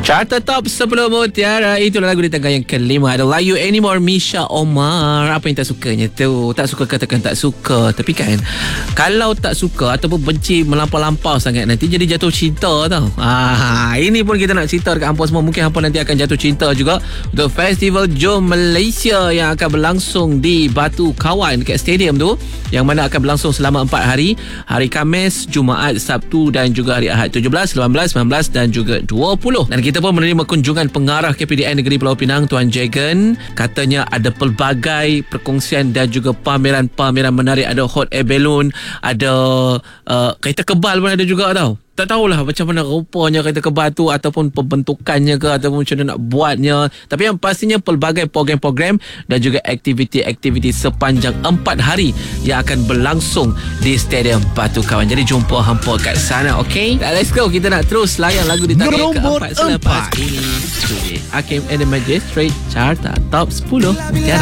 Carta Top 10 Mutiara. Itulah lagu di tangga yang kelima. Ada Layu Anymore, Misha Omar. Apa yang tak sukanya tu? Tak suka katakan tak suka. Tapi kan, kalau tak suka ataupun benci melampau-lampau sangat, nanti jadi jatuh cinta tau. Ini pun kita nak cerita dekat hampa semua. Mungkin hampa nanti akan jatuh cinta juga untuk Festival Jom Malaysia yang akan berlangsung di Batu Kawan dekat stadium tu, yang mana akan berlangsung selama 4 hari. Hari Khamis, Jumaat, Sabtu dan juga hari Ahad 17, 18, 19 dan juga 20. Dan kita pun menerima kunjungan pengarah KPDN Negeri Pulau Pinang, Tuan Jagan. Katanya ada pelbagai perkongsian dan juga pameran-pameran menarik. Ada hot air balloon, ada kereta kebal pun ada juga tau. Tak tahulah macam mana rupanya kereta kebal tu, ataupun pembentukannya ke, ataupun macam mana nak buatnya. Tapi yang pastinya pelbagai program-program dan juga aktiviti-aktiviti sepanjang 4 hari yang akan berlangsung di Stadium Batu Kawan. Jadi jumpa hampa kat sana, okay? Let's go, kita nak terus layan lagu di tangga keempat selepas ini. Hakim and the Magistrate Carta Top 10 Mutiara.